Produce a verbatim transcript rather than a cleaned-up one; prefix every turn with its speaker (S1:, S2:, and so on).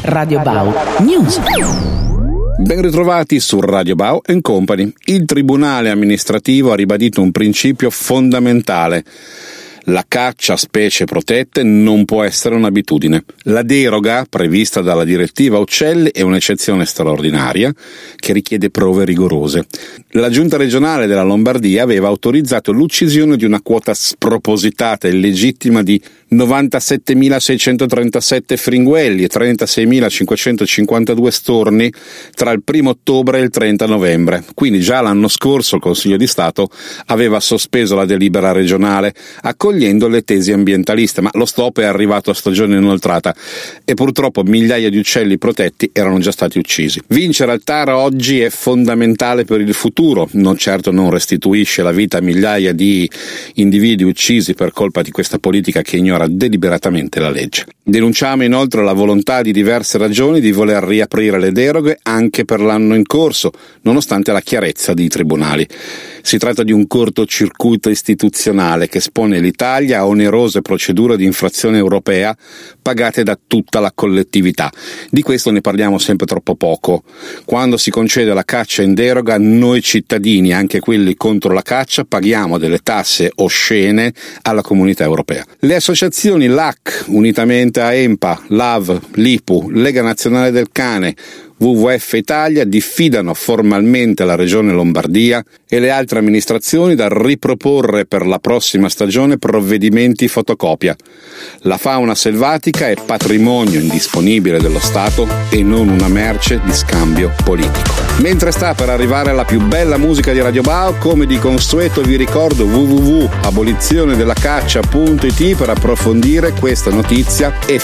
S1: Radio Bau News.
S2: Ben ritrovati su Radio Bau and Company. Il Tribunale amministrativo ha ribadito un principio fondamentale. La caccia a specie protette non può essere un'abitudine. La deroga prevista dalla direttiva Uccelli è un'eccezione straordinaria che richiede prove rigorose. La giunta regionale della Lombardia aveva autorizzato l'uccisione di una quota spropositata e illegittima di novantasettemilaseicentotrentasette fringuelli e trentaseimilacinquecentocinquantadue storni tra il primo ottobre e il trenta novembre. Quindi già l'anno scorso il Consiglio di Stato aveva sospeso la delibera regionale, accogliendo le tesi ambientaliste, ma lo stop è arrivato a stagione inoltrata e purtroppo migliaia di uccelli protetti erano già stati uccisi. Vincere al TAR oggi è fondamentale per il futuro, non certo non restituisce la vita a migliaia di individui uccisi per colpa di questa politica che ignora deliberatamente la legge. Denunciamo inoltre la volontà di diverse regioni di voler riaprire le deroghe anche per l'anno in corso, nonostante la chiarezza dei tribunali. Si tratta di un cortocircuito istituzionale che espone l'Italia a onerose procedure di infrazione europea pagate da tutta la collettività. Di questo ne parliamo sempre troppo poco. Quando si concede la caccia in deroga, noi cittadini, anche quelli contro la caccia, paghiamo delle tasse oscene alla comunità europea. Le associazioni L A C, unitamente a EMPA, L A V, l'I P U, Lega Nazionale del Cane, W W F Italia diffidano formalmente la Regione Lombardia e le altre amministrazioni dal riproporre per la prossima stagione provvedimenti fotocopia. La fauna selvatica è patrimonio indisponibile dello Stato e non una merce di scambio politico. Mentre sta per arrivare la più bella musica di Radio Bau, come di consueto vi ricordo w w w punto abolizione della caccia punto i t per approfondire questa notizia e